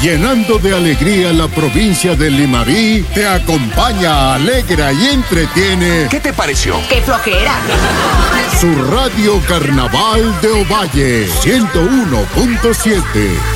llenando de alegría la provincia de Limarí, te acompaña, alegra y entretiene. ¿Qué te pareció? ¡Qué flojera! Su Radio Carnaval de Ovalle, 101.7.